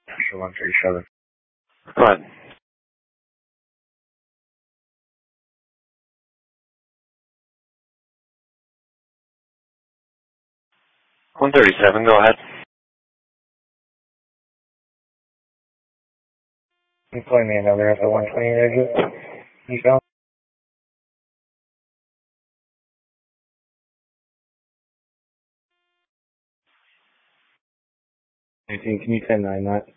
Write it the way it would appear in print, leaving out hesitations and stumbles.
Sure, 137. Go ahead. $137, go ahead. You play me another at the 120 exit. You go. 18, can you 10-9 that?